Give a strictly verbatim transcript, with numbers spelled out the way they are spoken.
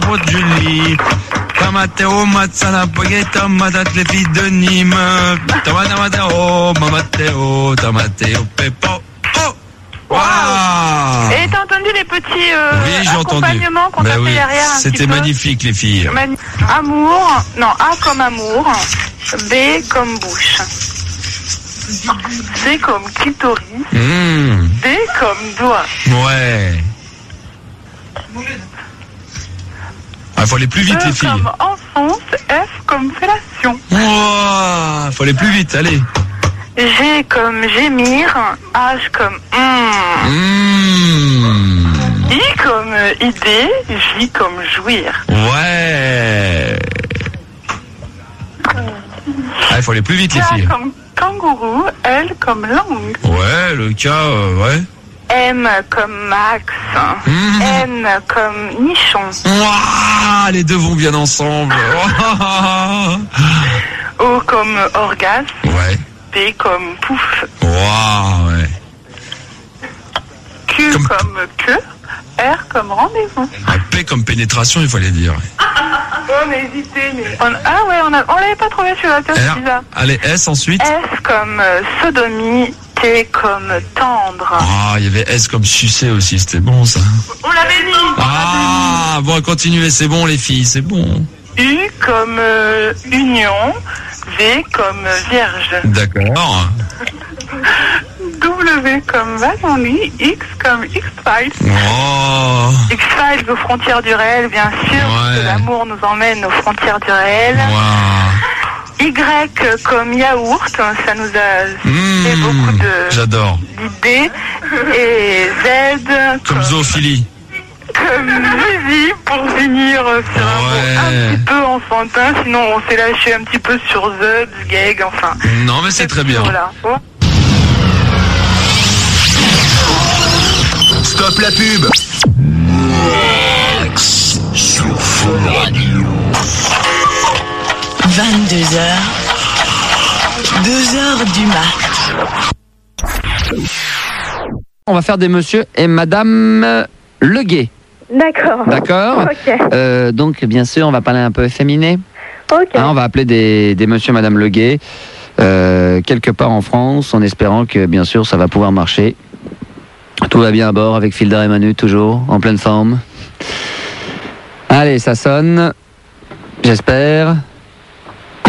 pour Julie. Tamateo, Matsala, Pogueta, Madat, les filles de Nîmes. Tamateo, Mamateo, Tamateo, Pepo. Oh! Wow. Wow. Et t'as entendu les petits euh, oui, j'ai accompagnements entendu. qu'on Ben a fait oui. derrière un C'était petit peu. magnifique, les filles. Mani- Amour, non, A comme amour, B comme bouche, C comme clitoris, Mmh. D comme doigt. Ouais. Ah, faut aller plus vite, E les filles. comme enfonce, F comme fellation. Wow. Faut aller plus vite, allez. G comme gémir, H comme mm. Mmh. I comme idée, J comme jouir. Ouais. Ah, il faut aller plus vite, les K filles. comme kangourou, L comme langue. Ouais, le cas, euh, ouais. M comme Max, Mmh. N comme nichon, Ouah, les deux vont bien ensemble. O comme orgasme, Ouais. P comme pouf, Waouh, ouais. Q Comme- comme queue, R comme rendez-vous. Un P comme pénétration, il fallait dire. On a hésité, mais... On... Ah ouais, on, a... on l'avait pas trouvé sur la tête, R. c'est bizarre. Allez, S ensuite. S comme euh, sodomie, T comme tendre. Ah, il y avait S comme sucer aussi, c'était bon ça. On l'avait mis. Ah, bon, continuez, c'est bon les filles, c'est bon. U comme euh, union, V comme vierge, D'accord. W comme Valenly, X comme X-Files. Oh, X-Files aux frontières du réel, bien sûr, Ouais. que l'amour nous emmène aux frontières du réel. wow. Y comme yaourt, ça nous a fait Mmh, beaucoup de- j'adore. d'idées. Et Z Comme zoophilie. comme Zizi, pour finir sur un mot Ouais. un petit peu enfantin, sinon on s'est lâché un petit peu sur The, Gag, enfin. Non, mais c'est très bien. Voilà. Stop la pub. vingt-deux heures, deux heures du mat. On va faire des monsieur et madame Leguet. D'accord. D'accord. Ok. Euh, donc, bien sûr, on va parler un peu efféminé. Ok. Hein, on va appeler des, des monsieur et madame Leguet euh, quelque part en France, en espérant que, bien sûr, ça va pouvoir marcher. Tout va bien à bord avec Filda et Manu, toujours en pleine forme. Allez, ça sonne. J'espère.